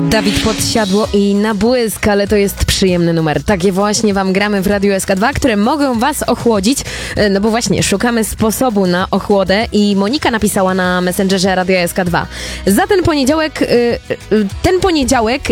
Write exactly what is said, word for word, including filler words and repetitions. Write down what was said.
Dawid Podsiadło i Na błysk, ale to jest przyjemny numer. Takie właśnie wam gramy w Radiu S K dwa, które mogą was ochłodzić, no bo właśnie szukamy sposobu na ochłodę i Monika napisała na Messengerze Radia S K dwa. Za ten poniedziałek, ten poniedziałek